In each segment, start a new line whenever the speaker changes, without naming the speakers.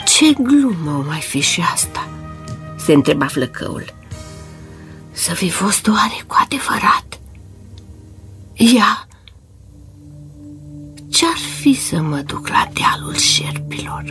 Ce glumă o mai fi și asta? Se întreba flăcăul. Să fi fost oare cu adevărat? Ia, ce-ar fi să mă duc la dealul șerpilor?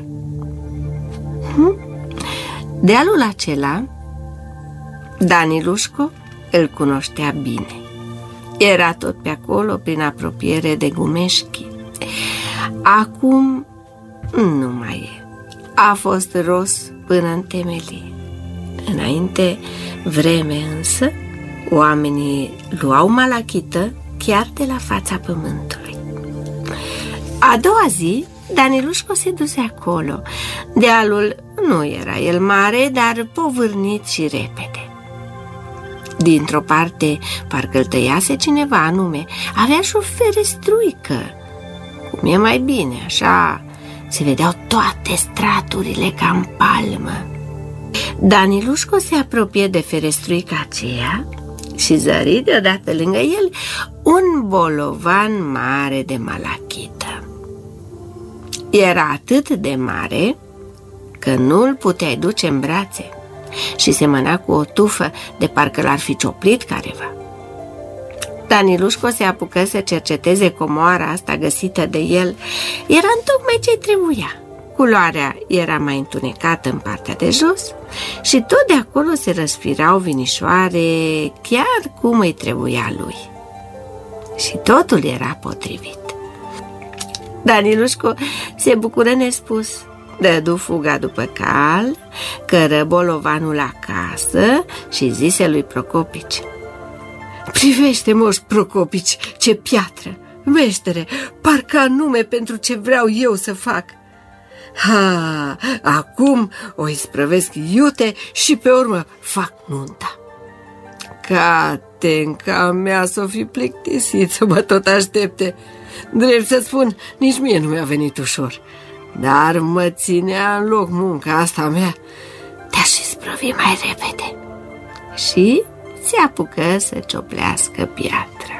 Dealul acela, Danilușco îl cunoștea bine. Era tot pe acolo, prin apropiere de Gumeșchi. Acum nu mai e. A fost ros până în temelie. Înainte vreme însă, oamenii luau malachită chiar de la fața pământului. A doua zi, Danilușco se duse acolo. Dealul nu era el mare, dar povârnit și repede. Dintr-o parte, parcă îl tăiase cineva anume. Avea și o ferestruică. Cum e mai bine, așa se vedeau toate straturile ca în palmă. Danilușco se apropie de ferestruica aceea și zări deodată lângă el un bolovan mare de malachită. Era atât de mare că nu îl puteai duce în brațe și semăna cu o tufă de parcă l-ar fi cioplit careva. Danilușco se apucă să cerceteze comoara asta găsită de el. Era întocmai ce-i trebuia. Culoarea era mai întunecată în partea de jos și tot de acolo se răspirau vinișoare, chiar cum îi trebuia lui. Și totul era potrivit. Danilușco se bucură nespus. Dădu fuga după cal, cără bolovanul acasă și zise lui Procopici: Privește, moș Procopici, ce piatră! Meștere, parcă anume pentru ce vreau eu să fac. Ha, acum o isprăvesc iute și pe urmă fac nunta. Catenca mea s-o fi plictisit să mă tot aștepte. Drept să spun, nici mie nu mi-a venit ușor, dar mă ținea în loc munca asta mea. Te-aș isprăvi mai repede. Și se apucă să cioplească piatra.